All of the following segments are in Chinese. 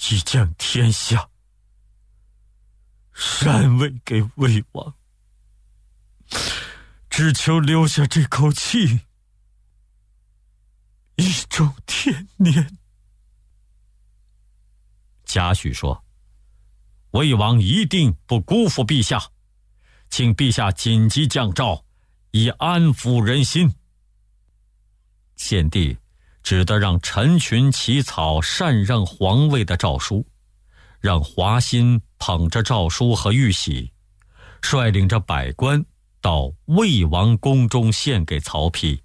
即将天下，禅位给魏王，只求留下这口气，以终天年。”贾诩说：“魏王一定不辜负陛下，请陛下紧急降诏，以安抚人心。”献帝只得让陈群起草禅让皇位的诏书，让华歆捧着诏书和玉玺，率领着百官到魏王宫中献给曹丕。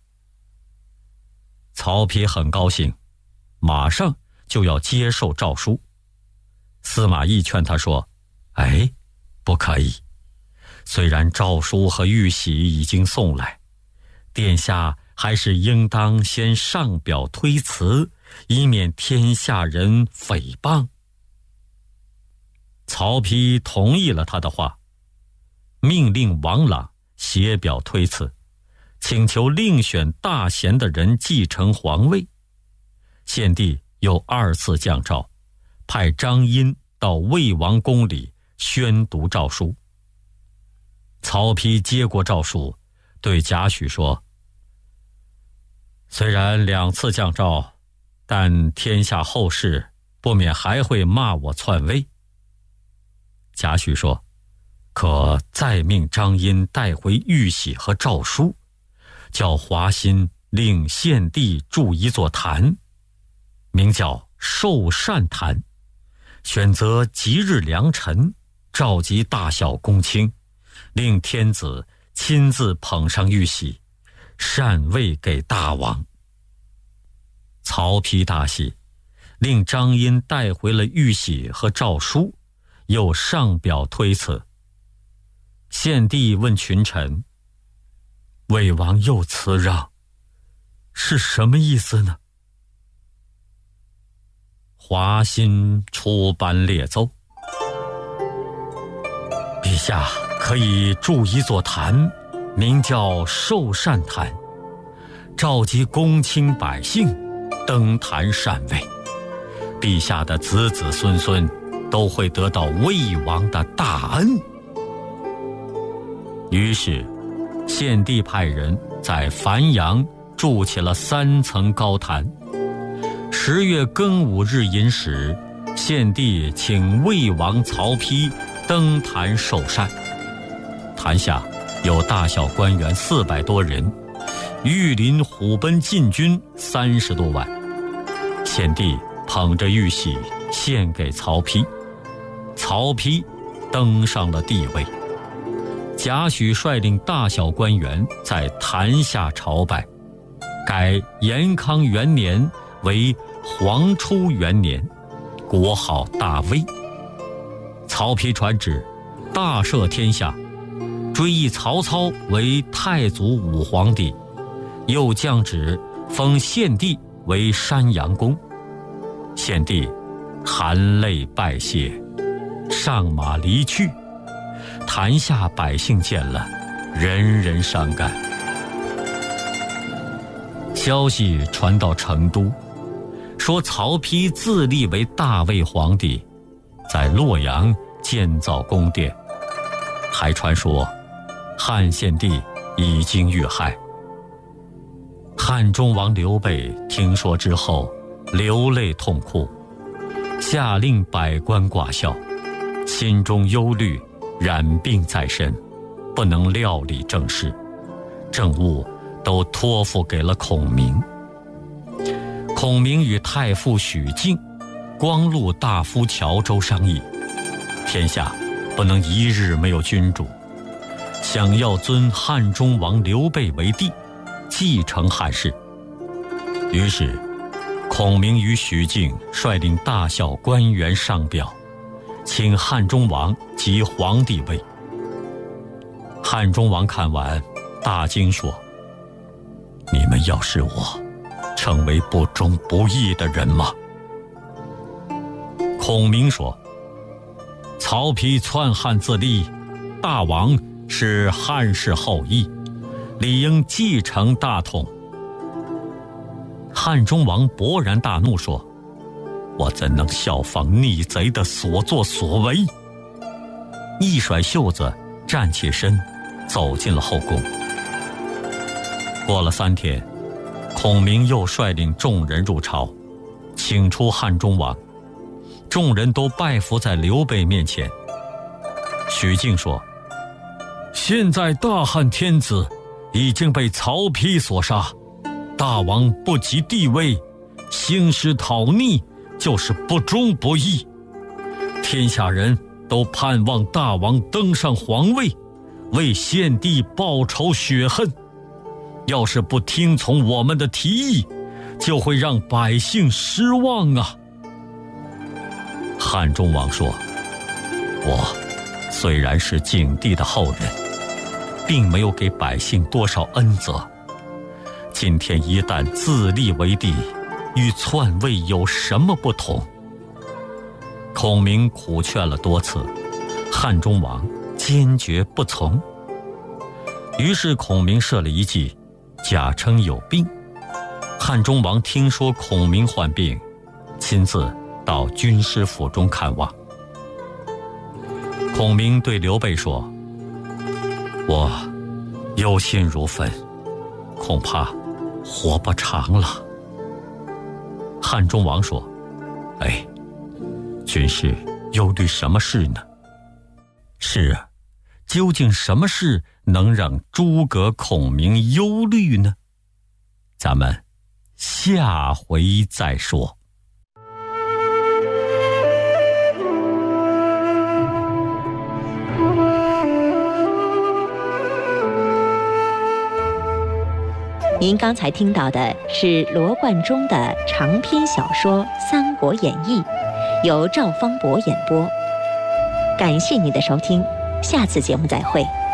曹丕很高兴，马上就要接受诏书。司马懿劝他说：“不可以，虽然诏书和玉玺已经送来，殿下还是应当先上表推辞，以免天下人诽谤。”曹丕同意了他的话，命令王朗写表推辞，请求另选大贤的人继承皇位。献帝又2次降诏，派张殷到魏王宫里宣读诏书。曹丕接过诏书，对贾诩说：“虽然2次降诏，但天下后世不免还会骂我篡位。”贾诩说：“可再命张殷带回玉玺和诏书，叫华歆令献帝筑一座坛，名叫寿善坛，选择吉日良辰，召集大小公卿，令天子亲自捧上玉玺，禅位给大王。”曹丕大喜，令张殷带回了玉玺和诏书，又上表推辞。献帝问群臣：“魏王又辞让，是什么意思呢？”华歆出班列奏：“陛下可以筑一座坛，名叫寿善坛，召集公卿百姓登坛禅位，陛下的子子孙孙都会得到魏王的大恩。”于是献帝派人在繁阳筑起了3层高坛。10月庚午日寅时，献帝请魏王曹丕登坛受禅，坛下有大小官员400多人，御林虎贲禁军30多万。献帝捧着玉玺献给曹丕，曹丕登上了帝位。贾诩率领大小官员在坛下朝拜，改延康元年为黄初元年，国号大威。曹丕传旨，大赦天下，追谥曹操为太祖武皇帝，又降旨封献帝为山阳公。献帝含泪拜谢，上马离去。坛下百姓见了，人人伤感。消息传到成都，说曹丕自立为大魏皇帝，在洛阳建造宫殿，还传说汉献帝已经遇害。汉中王刘备听说之后，流泪痛哭，下令百官挂孝，心中忧虑，染病在身，不能料理政事，政务都托付给了孔明。孔明与太傅许靖、光禄大夫乔州商议，天下不能一日没有君主，想要尊汉中王刘备为帝，继承汉室。于是孔明与许靖率领大小官员上表，请汉中王即皇帝位。汉中王看完，大惊说：“你们要使我成为不忠不义的人吗？”孔明说：“曹丕篡汉自立，大王是汉室后裔，理应继承大统。”汉中王勃然大怒说：“ 我怎能效仿逆贼的所作所为？一甩袖子，站起身，走进了后宫。过了3天，孔明又率领众人入朝，请出汉中王，众人都拜伏在刘备面前。许靖说：现在大汉天子已经被曹丕所杀，大王不及帝位，兴师讨逆，就是不忠不义。天下人都盼望大王登上皇位，为献帝报仇雪恨。要是不听从我们的提议，就会让百姓失望啊。汉中王说：我虽然是景帝的后人，并没有给百姓多少恩泽，今天一旦自立为帝，与篡位有什么不同？孔明苦劝了多次，汉中王坚决不从。于是孔明设了一计，假称有病。汉中王听说孔明患病，亲自到军师府中看望。孔明对刘备说：我忧心如焚，恐怕活不长了。汉中王说：军师忧虑什么事呢？是啊，究竟什么事能让诸葛孔明忧虑呢？咱们下回再说。 您刚才听到的是罗贯中的长篇小说《三国演义》，由赵方博演播。感谢您的收听，下次节目再会。